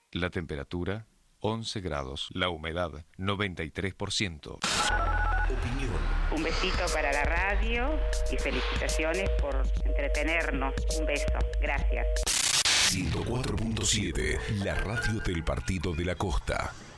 La temperatura, 11 grados. La humedad, 93%. Opinión. Un besito para la radio y felicitaciones por entretenernos. Un beso. Gracias. 104.7, la radio del Partido de la Costa.